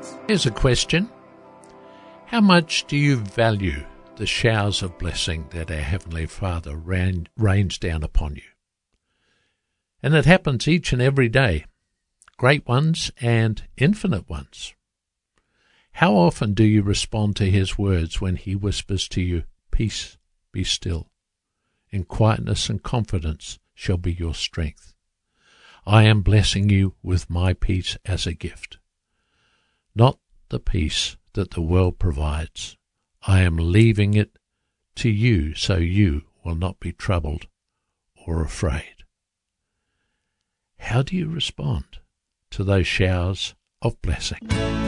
Here's a question. How much do you value the showers of blessing that our Heavenly Father rains down upon you? And it happens each and every day, great ones and infinite ones. How often do you respond to His words when He whispers to you, "Peace, be still. In quietness and confidence shall be your strength. I am blessing you with my peace as a gift. Not the peace that the world provides. I am leaving it to you so you will not be troubled or afraid." How do you respond to those showers of blessing?